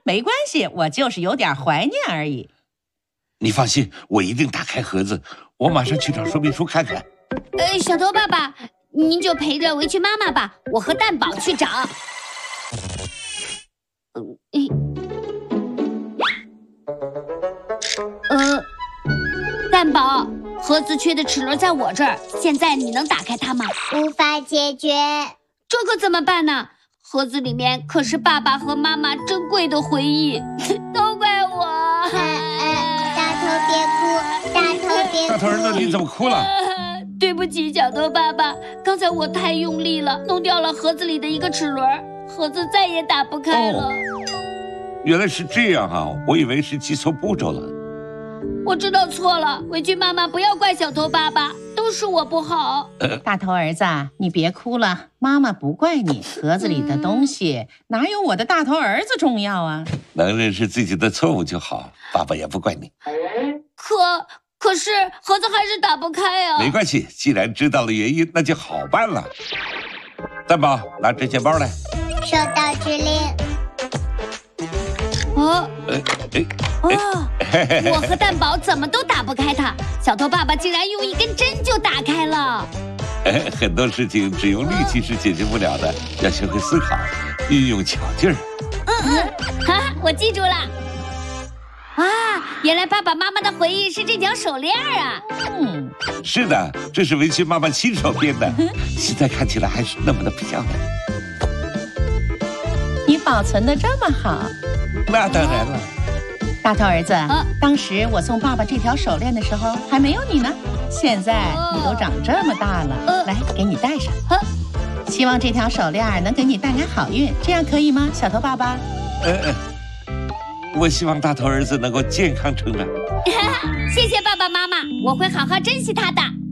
没关系，我就是有点怀念而已。 你放心，我一定打开盒子，我马上去找说明书看看。 小头爸爸，您就陪着围裙妈妈吧，我和蛋宝去找。蛋宝，盒子缺的齿轮在我这儿，现在你能打开它吗？ 无法解决。 这可怎么办呢？盒子里面可是爸爸和妈妈珍贵的回忆，都怪我。 大头别哭，大头别哭。 大头儿子，你怎么哭了？ 对不起，小头爸爸，刚才我太用力了，弄掉了盒子里的一个齿轮，盒子再也打不开了。 原来是这样啊，我以为是记错步骤了。 我知道错了，围裙妈妈不要怪小头爸爸，都是我不好。 大头儿子，你别哭了，妈妈不怪你。盒子里的东西哪有我的大头儿子重要啊？ 能认识自己的错误就好，爸爸也不怪你。 可是盒子还是打不开啊。 没关系，既然知道了原因，那就好办了。蛋宝，拿这钱包来。 收到指令。 我和蛋宝怎么都打不开它，小头爸爸竟然用一根针就打开了。 很多事情只用力气是解决不了的，要学会思考，运用巧劲儿。 我记住了。原来爸爸妈妈的回忆是这条手链啊。 是的，这是围裙妈妈亲手编的，现在看起来还是那么的漂亮。 你保存的这么好。 那当然了。 大头儿子，当时我送爸爸这条手链的时候还没有你呢，现在你都长这么大了，来给你戴上。希望这条手链能给你带来好运，这样可以吗，小头爸爸？ 我希望大头儿子能够健康成长。 谢谢爸爸妈妈，我会好好珍惜它的。